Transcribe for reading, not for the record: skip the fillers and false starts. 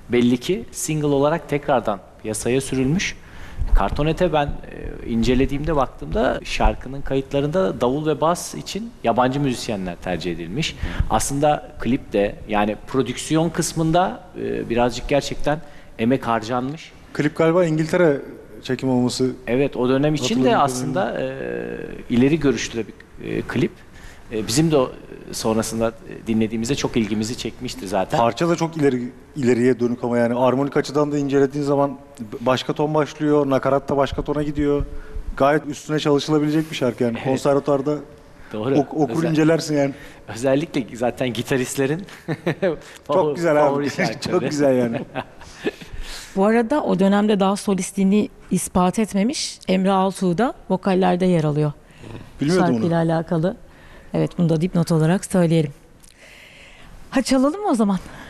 belli ki single olarak tekrardan piyasaya sürülmüş. Kartonete ben incelediğimde baktığımda şarkının kayıtlarında davul ve bas için yabancı müzisyenler tercih edilmiş. Aslında klip de yani prodüksiyon kısmında birazcık gerçekten emek harcanmış. Klip galiba İngiltere çekim olması. Evet, o dönem için de aslında ileri görüşlü bir klip. Bizim de sonrasında dinlediğimizde çok ilgimizi çekmişti zaten. Parça da çok ileriye dönük ama yani armonik açıdan da incelediğin zaman başka ton başlıyor, nakarat da başka tona gidiyor. Gayet üstüne çalışılabilecek bir şarkı yani. Evet. Konservatuarda doğru. okur incelersin yani. Özellikle zaten gitaristlerin çok güzel abi. Çok güzel yani. Bu arada o dönemde daha solistliğini ispat etmemiş Emre Altuğ da vokallerde yer alıyor. Bilmiyordum şarkıyla onu. alakalı. Evet, bunu da dipnot olarak söyleyelim. Ha, çalalım mı o zaman?